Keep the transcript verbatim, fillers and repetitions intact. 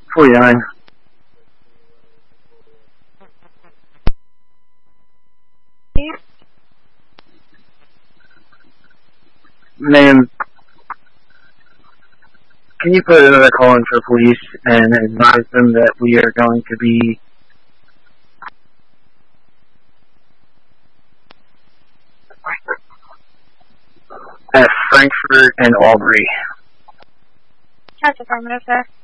forty-nine. Ma'am, can you put another call in for police and advise them that we are going to be at Frankfurt and Albury? That's affirmative, sir.